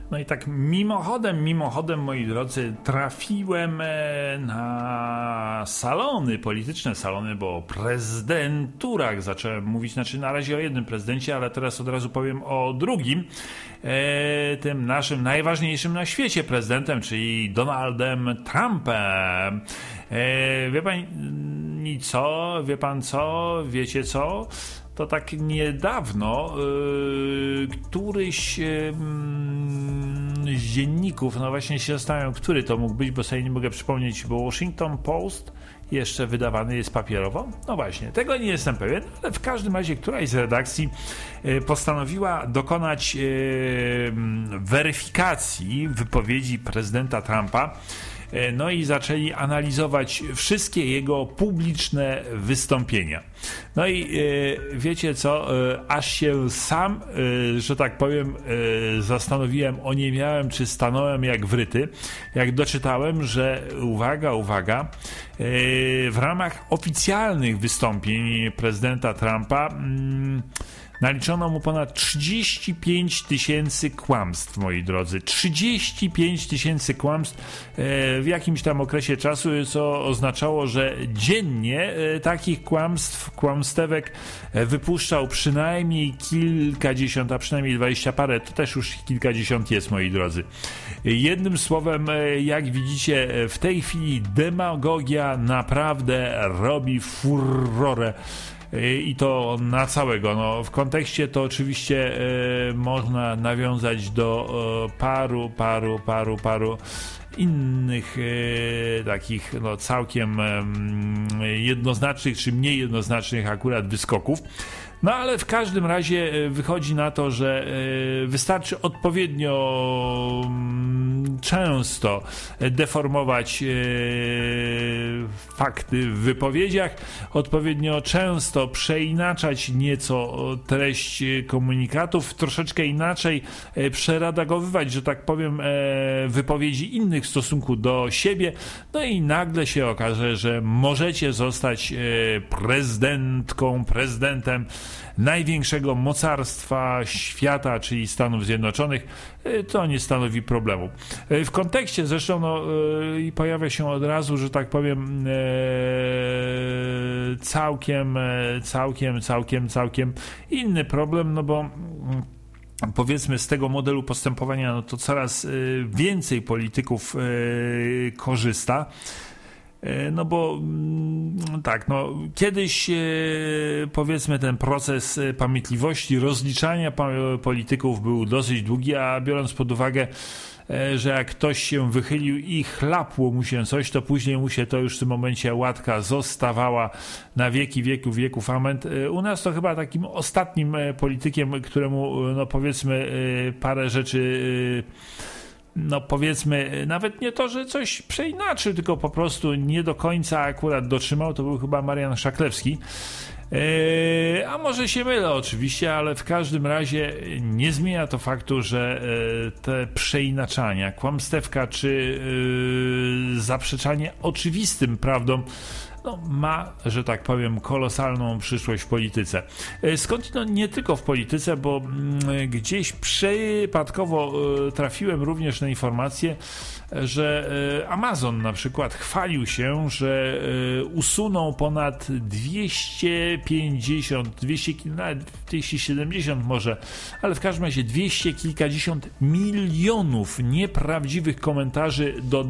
No i tak mimochodem, moi drodzy, trafiłem na polityczne salony, bo o prezydenturach zacząłem mówić, znaczy na razie o jednym prezydencie, ale teraz od razu powiem o drugim, tym naszym najważniejszym na świecie prezydentem, czyli Donaldem Trumpem. Wie pan co? Wiecie co? To tak niedawno któryś z dzienników, no właśnie się zastanawiam, który to mógł być, bo sobie nie mogę przypomnieć, bo Washington Post jeszcze wydawany jest papierowo? No właśnie, tego nie jestem pewien, ale w każdym razie któraś z redakcji postanowiła dokonać weryfikacji wypowiedzi prezydenta Trumpa. No i zaczęli analizować wszystkie jego publiczne wystąpienia. No i wiecie co, aż się sam, że tak powiem, zastanowiłem, oniemiałem, czy stanąłem jak wryty, jak doczytałem, że uwaga, w ramach oficjalnych wystąpień prezydenta Trumpa naliczono mu ponad 35 000 kłamstw, moi drodzy. 35 000 kłamstw w jakimś tam okresie czasu, co oznaczało, że dziennie takich kłamstewek wypuszczał przynajmniej kilkadziesiąt, a przynajmniej 20 parę. To też już kilkadziesiąt jest, moi drodzy. Jednym słowem, jak widzicie, w tej chwili demagogia naprawdę robi furorę. I to na całego. No, w kontekście to oczywiście można nawiązać do paru innych takich no, całkiem jednoznacznych czy mniej jednoznacznych akurat wyskoków. No ale w każdym razie wychodzi na to, że wystarczy odpowiednio często deformować fakty w wypowiedziach, odpowiednio często przeinaczać nieco treść komunikatów, troszeczkę inaczej przeredagowywać, że tak powiem, wypowiedzi innych w stosunku do siebie, no i nagle się okaże, że możecie zostać prezydentem największego mocarstwa świata, czyli Stanów Zjednoczonych. To nie stanowi problemu. W kontekście zresztą i pojawia się od razu, że tak powiem, całkiem inny problem, no bo powiedzmy z tego modelu postępowania, no to coraz więcej polityków korzysta. No bo tak, no kiedyś powiedzmy ten proces pamiętliwości, rozliczania polityków był dosyć długi, a biorąc pod uwagę, że jak ktoś się wychylił i chlapło mu się coś, to później mu się to już w tym momencie łatka zostawała na wieki wieków. Amen. U nas to chyba takim ostatnim politykiem, któremu no powiedzmy parę rzeczy no powiedzmy, nawet nie to, że coś przeinaczył, tylko po prostu nie do końca akurat dotrzymał, to był chyba Marian Szaklewski. A może się mylę oczywiście, ale w każdym razie nie zmienia to faktu, że te przeinaczania, kłamstewka czy zaprzeczanie oczywistym prawdom no, ma, że tak powiem, kolosalną przyszłość w polityce. Skąd no nie tylko w polityce, bo gdzieś przypadkowo trafiłem również na informację, że Amazon na przykład chwalił się, że usunął ponad 270 może, ale w każdym razie 200 kilkadziesiąt milionów nieprawdziwych komentarzy do